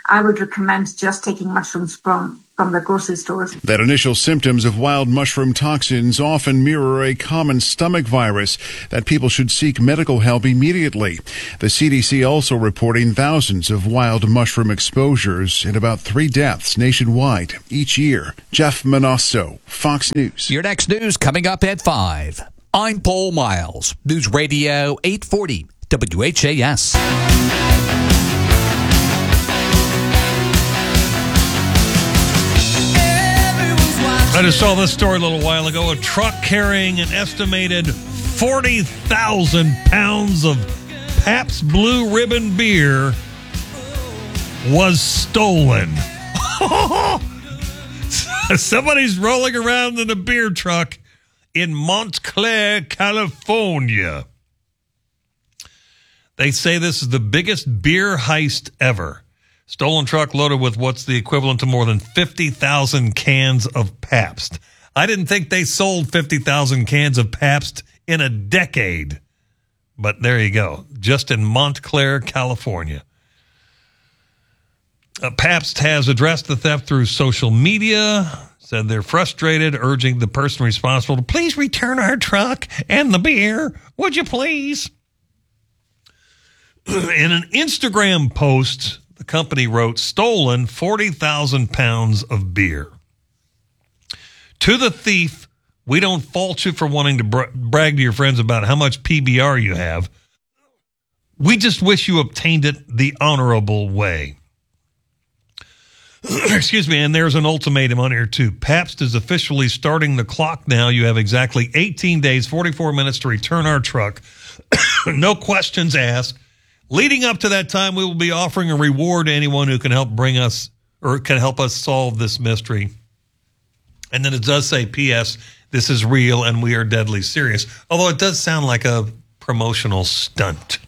I would recommend just taking mushrooms from the grocery stores. That initial symptoms of wild mushroom toxins often mirror a common stomach virus that people should seek medical help immediately. The CDC also reporting thousands of wild mushroom exposures and about 3 deaths nationwide each year. Jeff Manasso, Fox News. Your next news coming up at 5. I'm Paul Miles, News Radio 840 WHAS. I just saw this story a little while ago. A truck carrying an estimated 40,000 pounds of Pabst Blue Ribbon beer was stolen. Somebody's rolling around in a beer truck in Montclair, California. They say this is the biggest beer heist ever. Stolen truck loaded with what's the equivalent to more than 50,000 cans of Pabst. I didn't think they sold 50,000 cans of Pabst in a decade. But there you go. Just in Montclair, California. Pabst has addressed the theft through social media. Said they're frustrated, urging the person responsible to please return our truck and the beer. Would you please? In an Instagram post, the company wrote, stolen 40,000 pounds of beer. To the thief, we don't fault you for wanting to brag to your friends about how much PBR you have. We just wish you obtained it the honorable way. Excuse me, and there's an ultimatum on here too. Pabst is officially starting the clock now. You have exactly 18 days, 44 minutes to return our truck. No questions asked. Leading up to that time, we will be offering a reward to anyone who can help bring us or can help us solve this mystery. And then it does say, P.S., this is real and we are deadly serious. Although it does sound like a promotional stunt.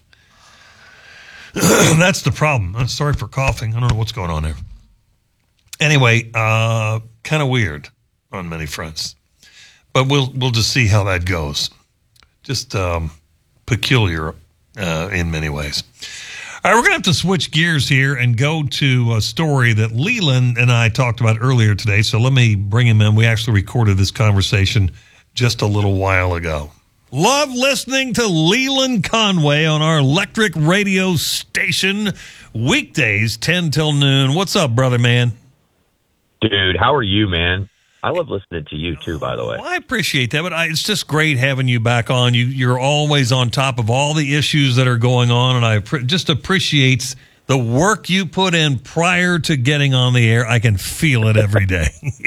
That's the problem. I'm sorry for coughing. I don't know what's going on there. Anyway, kind of weird on many fronts. But we'll just see how that goes. Just peculiar in many ways. All right, we're going to have to switch gears here and go to a story that Leland and I talked about earlier today. So let me bring him in. We actually recorded this conversation just a little while ago. Love listening to Leland Conway on our electric radio station, weekdays 10 till noon. What's up, brother man? Dude, how are you, man? I love listening to you, too, by the way. Well, I appreciate that, but it's just great having you back on. You're always on top of all the issues that are going on, and I just appreciate the work you put in prior to getting on the air. I can feel it every day.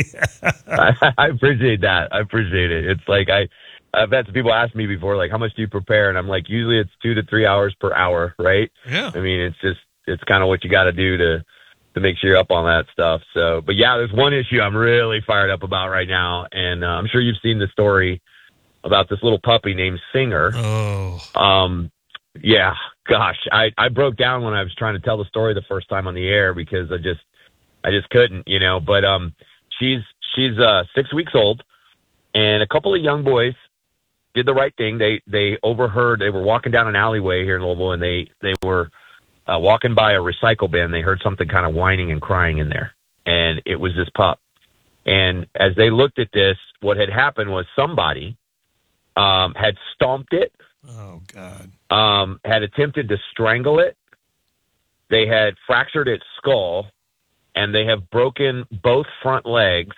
I appreciate that. I appreciate it. It's like I've had some people ask me before, like, how much do you prepare? And I'm like, usually it's 2 to 3 hours per hour, right? Yeah. I mean, it's kind of what you got to do to make sure you're up on that stuff. So, but yeah, there's one issue I'm really fired up about right now. And I'm sure you've seen the story about this little puppy named Singer. Oh. Yeah, gosh, I broke down when I was trying to tell the story the first time on the air because I just couldn't, you know, but, she's 6 weeks old and a couple of young boys did the right thing. They overheard, they were walking down an alleyway here in Louisville and they were, walking by a recycle bin. They heard something kind of whining and crying in there. And it was this pup. And as they looked at this, what had happened was somebody had stomped it. Oh, God. Had attempted to strangle it. They had fractured its skull. And they have broken both front legs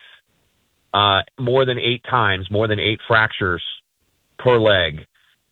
more than 8 times, more than 8 fractures per leg.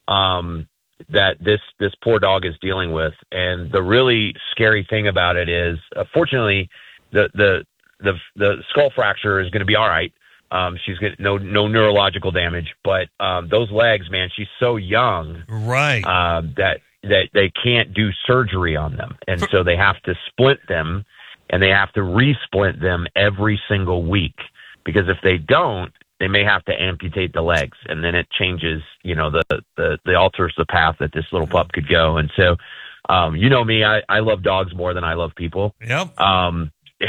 That this poor dog is dealing with. And the really scary thing about it is, fortunately, the skull fracture is going to be all right. She's got no neurological damage, but those legs, man, she's so young, right? That they can't do surgery on them, and so they have to splint them, and they have to re-splint them every single week, because if they don't, they may have to amputate the legs, and then it changes, you know, the alters the path that this little pup could go. And so, you know me, I love dogs more than I love people. Yep. And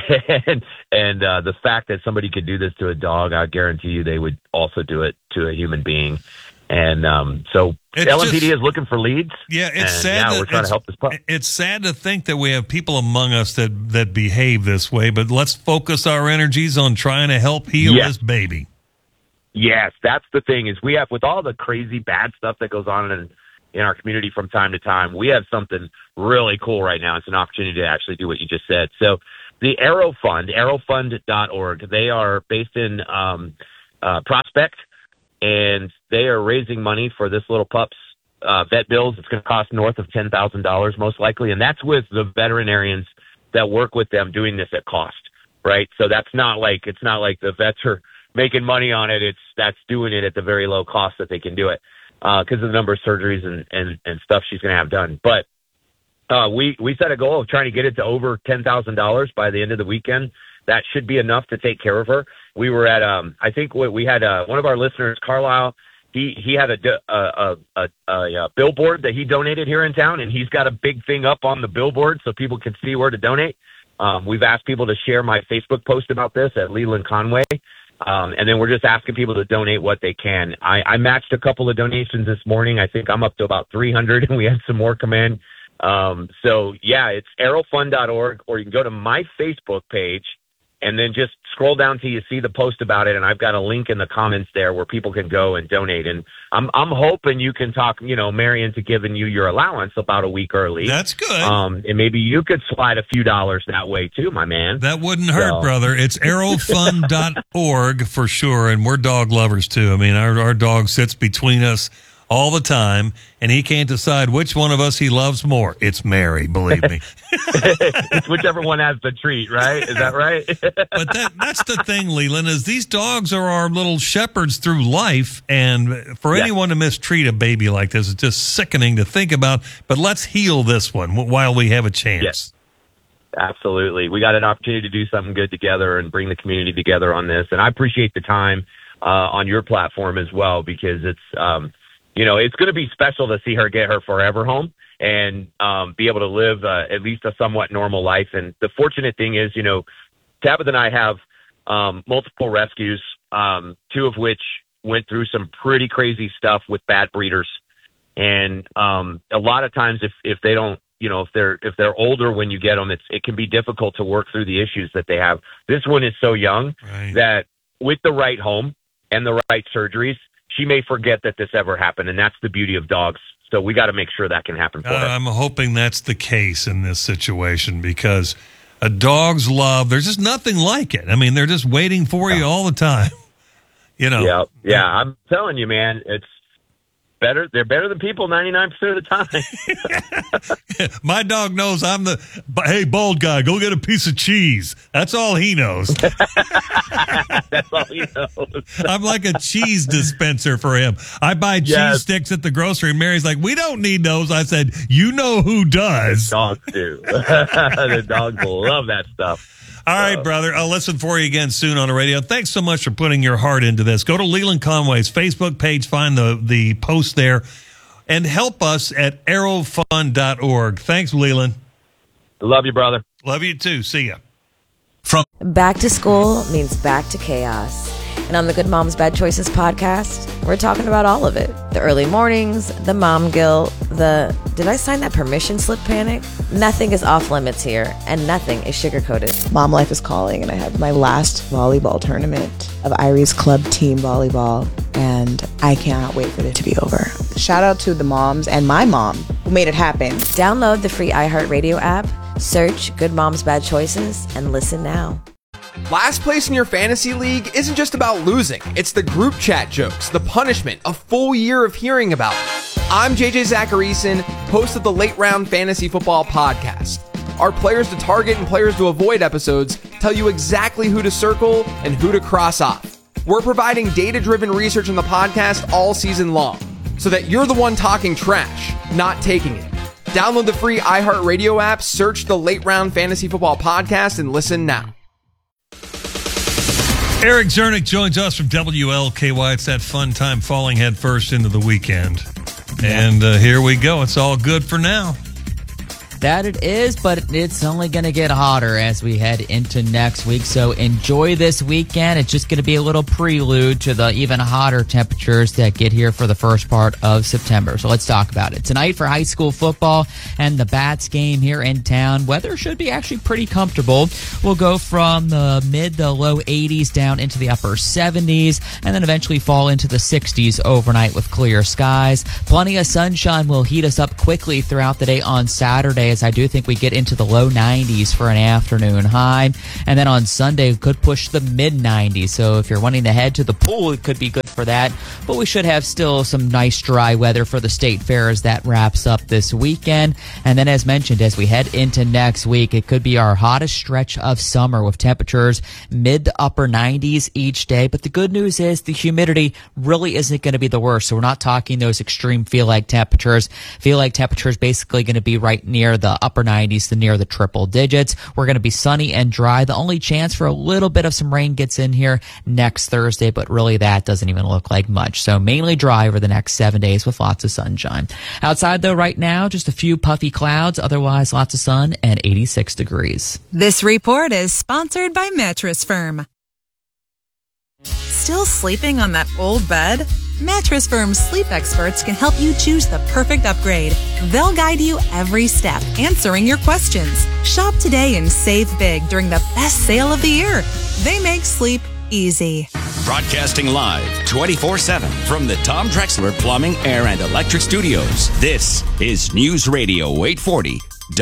the fact that somebody could do this to a dog, I guarantee you they would also do it to a human being. And so LMPD is looking for leads. Yeah, it's sad. We're trying to help this pup. It's sad to think that we have people among us that behave this way, but let's focus our energies on trying to help heal this baby. Yes, that's the thing is we have, with all the crazy bad stuff that goes on in our community from time to time, we have something really cool right now. It's an opportunity to actually do what you just said. So the Arrow Fund, arrowfund.org, they are based in Prospect, and they are raising money for this little pup's vet bills. It's going to cost north of $10,000 most likely, and that's with the veterinarians that work with them doing this at cost, right? So it's not like the vets are making money on it. That's doing it at the very low cost that they can do it because of the number of surgeries and stuff she's going to have done. But we set a goal of trying to get it to over $10,000 by the end of the weekend. That should be enough to take care of her. We were at, I think we had one of our listeners, Carlisle. He had a billboard that he donated here in town, and he's got a big thing up on the billboard so people can see where to donate. We've asked people to share my Facebook post about this at Leland Conway. And then we're just asking people to donate what they can. I matched a couple of donations this morning. I think I'm up to about 300, and we had some more come in. So yeah, it's arrowfund.org, or you can go to my Facebook page and then just scroll down till you see the post about it. And I've got a link in the comments there where people can go and donate. And I'm hoping you can talk, Mary into giving you your allowance about a week early. That's good. And maybe you could slide a few dollars that way too, my man. That wouldn't hurt, brother. It's arrowfund.org for sure. And we're dog lovers too. I mean, our dog sits between us all the time, and he can't decide which one of us he loves more. It's Mary, believe me. It's whichever one has the treat, right? Is that right? But that's the thing, Leland, is these dogs are our little shepherds through life, and for anyone to mistreat a baby like this is just sickening to think about. But let's heal this one while we have a chance. Yes. Absolutely. We got an opportunity to do something good together and bring the community together on this, and I appreciate the time on your platform as well, because it's it's going to be special to see her get her forever home and be able to live at least a somewhat normal life. And the fortunate thing is, Tabitha and I have multiple rescues, two of which went through some pretty crazy stuff with bad breeders. And a lot of times if they don't, if they're older when you get them, it can be difficult to work through the issues that they have. This one is so young that with the right home and the right surgeries, she may forget that this ever happened, and that's the beauty of dogs. So we got to make sure that can happen for her. I'm hoping that's the case in this situation, because a dog's love, there's just nothing like it. I mean, they're just waiting for you all the time. Yeah, I'm telling you, man, it's better. They're better than people 99% of the time. My dog knows I'm hey, bald guy, go get a piece of cheese. That's all he knows. That's all he knows. I'm like a cheese dispenser for him. I buy cheese sticks at the grocery, and Mary's like, we don't need those. I said, you know who does. The dogs do. The dogs love that stuff. All right, brother. I'll listen for you again soon on the radio. Thanks so much for putting your heart into this. Go to Leland Conway's Facebook page, find the post there, and help us at arrowfund.org. Thanks, Leland. Love you, brother. Love you, too. See ya. Back to school means back to chaos. And on the Good Moms Bad Choices podcast, we're talking about all of it. The early mornings, the mom guilt, the did I sign that permission slip panic? Nothing is off limits here, and nothing is sugar-coated. Mom life is calling, and I have my last volleyball tournament of Irie's Club Team Volleyball, and I cannot wait for it to be over. Shout out to the moms and my mom who made it happen. Download the free iHeartRadio app, search Good Moms Bad Choices, and listen now. Last place in your fantasy league isn't just about losing. It's the group chat jokes, the punishment, a full year of hearing about it. I'm JJ Zacharyson, host of the Late Round Fantasy Football Podcast. Our players to target and players to avoid episodes tell you exactly who to circle and who to cross off. We're providing data-driven research on the podcast all season long, so that you're the one talking trash, not taking it. Download the free iHeartRadio app, search the Late Round Fantasy Football Podcast, and listen now. Eric Zernick joins us from WLKY. It's that fun time falling head first into the weekend. And here we go. It's all good for now. That it is, but it's only going to get hotter as we head into next week. So enjoy this weekend. It's just going to be a little prelude to the even hotter temperatures that get here for the first part of September. So let's talk about it. Tonight for high school football and the Bats game here in town, weather should be actually pretty comfortable. We'll go from the mid to low 80s down into the upper 70s and then eventually fall into the 60s overnight with clear skies. Plenty of sunshine will heat us up quickly throughout the day on Saturday, as I do think we get into the low 90s for an afternoon high. And then on Sunday, we could push the mid 90s. So if you're wanting to head to the pool, it could be good for that. But we should have still some nice dry weather for the State Fair as that wraps up this weekend. And then as mentioned, as we head into next week, it could be our hottest stretch of summer with temperatures mid to upper 90s each day. But the good news is the humidity really isn't going to be the worst. So we're not talking those extreme feel-like temperatures. Feel-like temperatures basically going to be right near the upper 90s to near the triple digits. We're going to be sunny and dry. The only chance for a little bit of some rain gets in here next Thursday, but really that doesn't even look like much. So mainly dry over the next 7 days with lots of sunshine. Outside though right now, just a few puffy clouds, otherwise lots of sun and 86 degrees. This report is sponsored by Mattress Firm. Still sleeping on that old bed? Mattress Firm's sleep experts can help you choose the perfect upgrade. They'll guide you every step, answering your questions. Shop today and save big during the best sale of the year. They make sleep easy. Broadcasting live 24/7 from the Tom Drexler Plumbing, Air, and Electric Studios. This is News Radio 840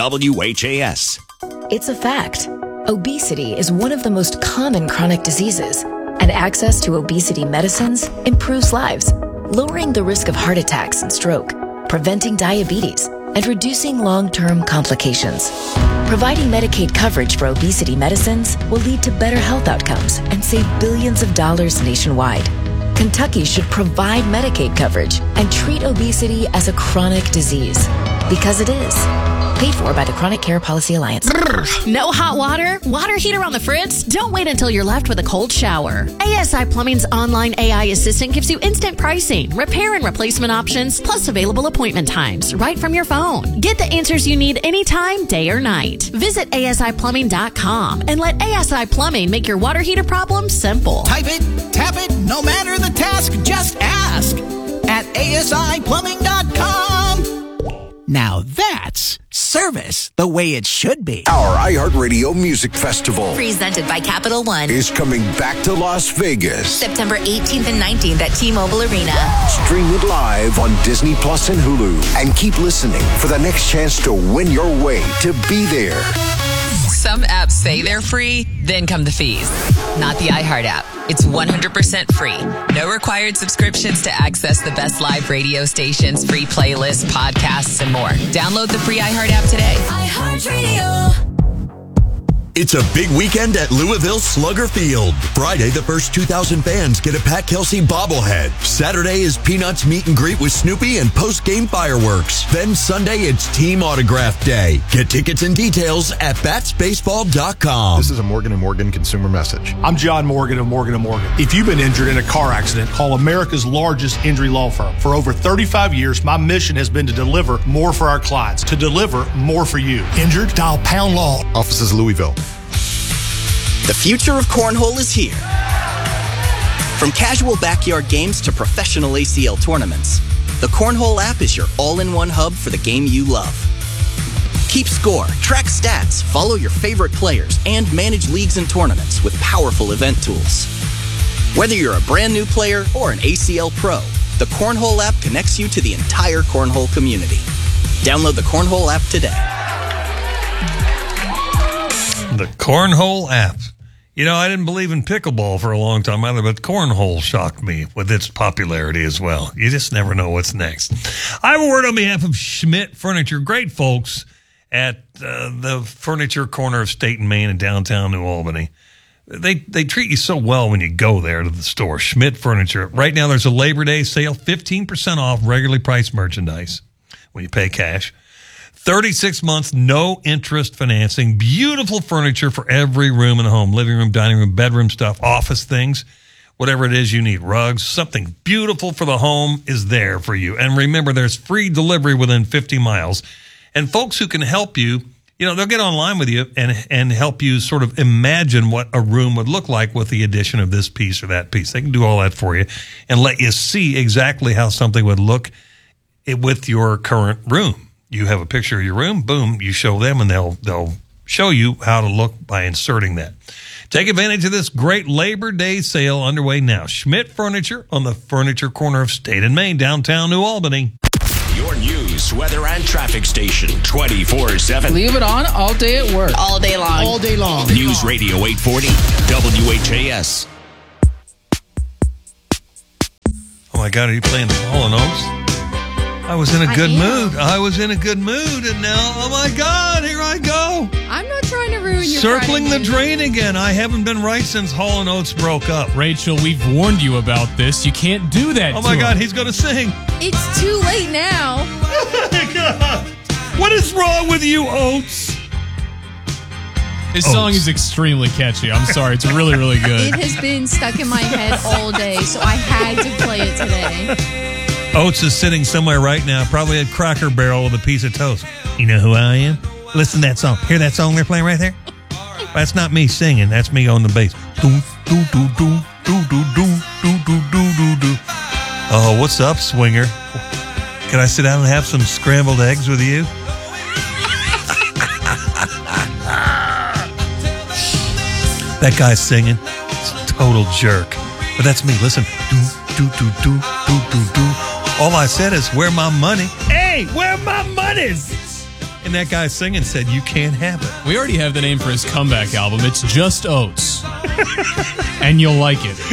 WHAS. It's a fact. Obesity is one of the most common chronic diseases, and access to obesity medicines improves lives, lowering the risk of heart attacks and stroke, preventing diabetes, and reducing long-term complications. Providing Medicaid coverage for obesity medicines will lead to better health outcomes and save billions of dollars nationwide. Kentucky should provide Medicaid coverage and treat obesity as a chronic disease, because it is. Paid for by the Chronic Care Policy Alliance. No hot water? Water heater on the fritz? Don't wait until you're left with a cold shower. ASI Plumbing's online AI assistant gives you instant pricing, repair and replacement options, plus available appointment times right from your phone. Get the answers you need anytime, day or night. Visit ASIPlumbing.com and let ASI Plumbing make your water heater problem simple. Type it, tap it, no matter the task, just ask at ASIPlumbing.com. Now that's service the way it should be. Our iHeartRadio Music Festival, presented by Capital One, is coming back to Las Vegas. September 18th and 19th at T-Mobile Arena. Stream it live on Disney Plus and Hulu. And keep listening for the next chance to win your way to be there. Some apps say they're free, then come the fees. Not the iHeart app. It's 100% free. No required subscriptions to access the best live radio stations, free playlists, podcasts, and more. Download the free iHeart app today. iHeartRadio. It's a big weekend at Louisville Slugger Field. Friday, the first 2,000 fans get a Pat Kelsey bobblehead. Saturday is Peanuts meet and greet with Snoopy and post-game fireworks. Then Sunday, it's Team Autograph Day. Get tickets and details at batsbaseball.com. This is a Morgan & Morgan consumer message. I'm John Morgan of Morgan & Morgan. If you've been injured in a car accident, call America's largest injury law firm. For over 35 years, my mission has been to deliver more for our clients, to deliver more for you. Injured? Dial Pound Law. Offices Louisville. The future of cornhole is here. From casual backyard games to professional ACL tournaments, the Cornhole app is your all-in-one hub for the game you love. Keep score, track stats, follow your favorite players, and manage leagues and tournaments with powerful event tools. Whether you're a brand new player or an ACL pro, the Cornhole app connects you to the entire cornhole community. Download the Cornhole app today. The Cornhole app. You know, I didn't believe in pickleball for a long time either, but cornhole shocked me with its popularity as well. You just never know what's next. I have a word on behalf of Schmidt Furniture. Great folks at the Furniture Corner of State and Main in downtown New Albany. They treat you so well when you go there to the store. Schmidt Furniture. Right now there's a Labor Day sale, 15% off regularly priced merchandise when you pay cash. 36 months, no interest financing. Beautiful furniture for every room in the home. Living room, dining room, bedroom stuff, office things, whatever it is you need. Rugs, something beautiful for the home is there for you. And remember, there's free delivery within 50 miles. And folks who can help you, they'll get online with you and help you sort of imagine what a room would look like with the addition of this piece or that piece. They can do all that for you and let you see exactly how something would look with your current room. You have a picture of your room, boom, you show them, and they'll show you how to look by inserting that. Take advantage of this great Labor Day sale underway now. Schmidt Furniture on the furniture corner of State and Main, downtown New Albany. Your news, weather, and traffic station 24/7. Leave it on all day at work. All day long. All day long. News Radio 840 WHAS. Oh my God, are you playing Hall & Oates? I was in a good mood. And now, oh my God, here I go. I'm not trying to ruin your Circling the drain again. I haven't been right since Hall & Oates broke up. Rachel, we've warned you about this. You can't do that. Oh my God, he's going to sing. It's too late now. Oh my God. What is wrong with you, Oates? This song is extremely catchy. I'm sorry. It's really, really good. It has been stuck in my head all day, so I had to play it today. Oates is sitting somewhere right now, probably at Cracker Barrel with a piece of toast. You know who I am? Listen to that song. Hear that song they're playing right there? That's not me singing. That's me on the bass. Oh, what's up, swinger? Can I sit down and have some scrambled eggs with you? That guy's singing. It's a total jerk. But that's me. Listen. All I said is, where my money? Hey, where my money's? And that guy singing said, you can't have it. We already have the name for his comeback album. It's Just Oates. And you'll like it.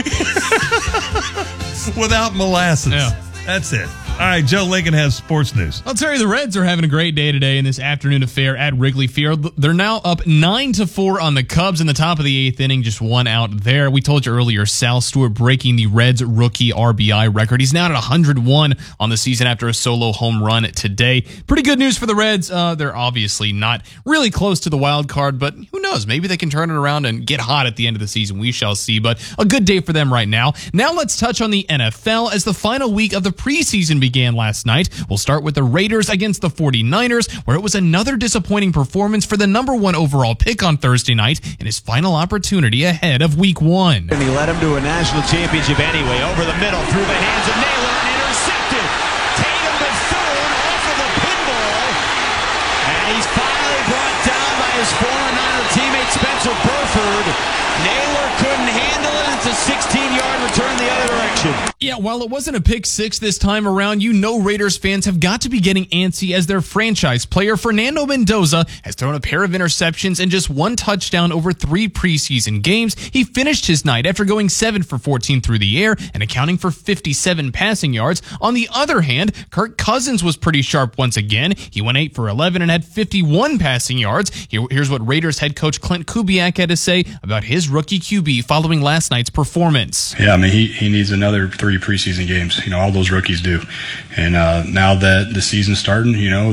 Without molasses. Yeah. That's it. All right, Joe Lincoln has sports news. I'll tell you, the Reds are having a great day today in this afternoon affair at Wrigley Field. They're now up 9-4 on the Cubs in the top of the 8th inning, just one out there. We told you earlier, Sal Stewart breaking the Reds rookie RBI record. He's now at 101 on the season after a solo home run today. Pretty good news for the Reds. They're obviously not really close to the wild card, but who knows? Maybe they can turn it around and get hot at the end of the season. We shall see, but a good day for them right now. Now let's touch on the NFL as the final week of the preseason began last night. We'll start with the Raiders against the 49ers, where it was another disappointing performance for the number 1 overall pick on Thursday night in his final opportunity ahead of week 1. And he led him to a national championship anyway. Over the middle, through the hands of Naylor, and intercepted. Tatum Bethune off of the pinball. And he's finally brought down by his former Niner teammate Spencer Burford. Naylor couldn't handle it. It's a 16-yard return the other direction. Yeah, while it wasn't a pick six this time around, Raiders fans have got to be getting antsy as their franchise player Fernando Mendoza has thrown a pair of interceptions and just 1 touchdown over 3 preseason games. He finished his night after going 7 for 14 through the air and accounting for 57 passing yards. On the other hand, Kirk Cousins was pretty sharp once again. He went 8 for 11 and had 51 passing yards. Here's what Raiders head coach Clint Kubiak had to say about his rookie QB following last night's performance. Yeah, I mean, he needs another 3 preseason games. All those rookies do. And now that the season's starting,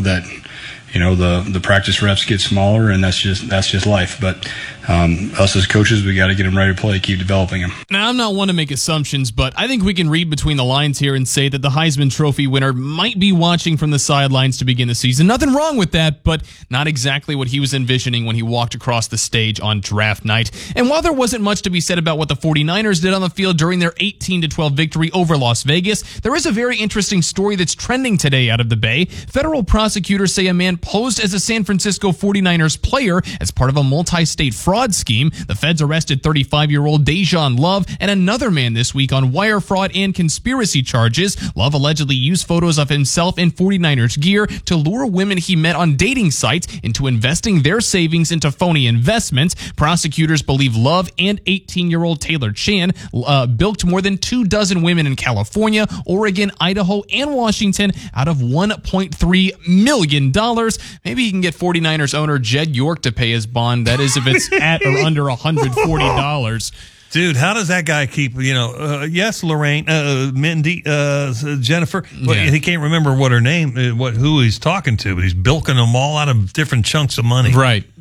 the practice reps get smaller, and that's just life. But us as coaches, we got to get them ready to play, keep developing them. Now, I'm not one to make assumptions, but I think we can read between the lines here and say that the Heisman Trophy winner might be watching from the sidelines to begin the season. Nothing wrong with that, but not exactly what he was envisioning when he walked across the stage on draft night. And while there wasn't much to be said about what the 49ers did on the field during their 18-12 victory over Las Vegas, there is a very interesting story that's trending today out of the Bay. Federal prosecutors say a man posed as a San Francisco 49ers player as part of a multi-state fraud scheme. The feds arrested 35-year-old Dejan Love and another man this week on wire fraud and conspiracy charges. Love allegedly used photos of himself in 49ers gear to lure women he met on dating sites into investing their savings into phony investments. Prosecutors believe Love and 18-year-old Taylor Chan bilked more than 24 women in California, Oregon, Idaho, and Washington out of $1.3 million. Maybe he can get 49ers owner Jed York to pay his bond. That is if it's at or under $140. Dude, how does that guy keep, yes, Lorraine, Mindy, Jennifer, he can't remember what her name, who he's talking to, but he's bilking them all out of different chunks of money. Right.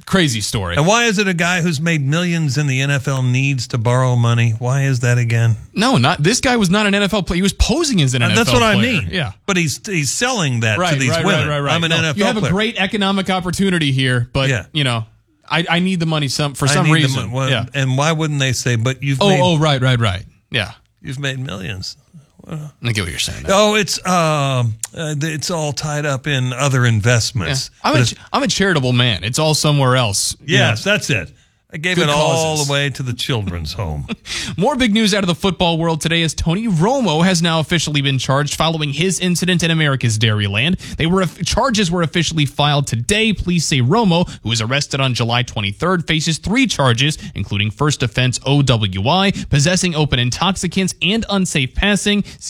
Crazy story. And why is it a guy who's made millions in the NFL needs to borrow money? Why is that again? No, not this guy was not an NFL player. He was posing as an NFL player. That's what I mean. Yeah. But he's selling that to these women. Right. I'm an NFL player. You have a great economic opportunity here, but, I need the money for some reason. And why wouldn't they say, but you've right. Yeah. You've made millions. I get what you're saying. Oh, it's all tied up in other investments. Yeah. I'm a charitable man. It's all somewhere else. Yes, that's it. I gave Good it all causes. the way to the children's home. More big news out of the football world today as Tony Romo has now officially been charged following his incident in America's Dairyland. Charges were officially filed today. Police say Romo, who was arrested on July 23rd, faces 3 charges, including first offense OWI, possessing open intoxicants, and unsafe passing.